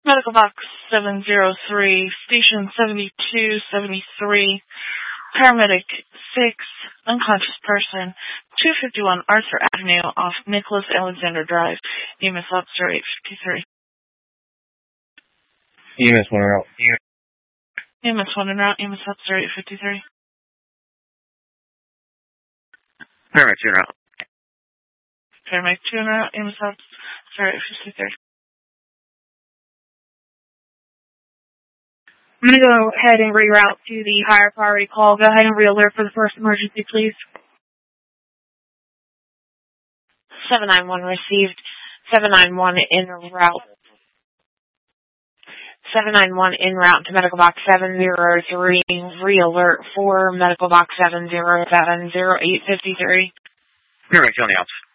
Medical Box 703, Station 7273, Paramedic 6, unconscious person, 251 Arthur Avenue off Nicholas Alexander Drive, EMS Officer 853. EMS 1 route. EMS 1 en route, EMS Officer 853. Paramedic 2 en route. Paramedic 2 en route, EMS Officer 853. I'm going to go ahead and reroute to the higher priority call. Go ahead and re-alert for the first emergency, please. 791 received. 791 en route. 791 en route to Medical Box 703. Re-alert for Medical Box 707 0853. Paramedic 2 on the outs.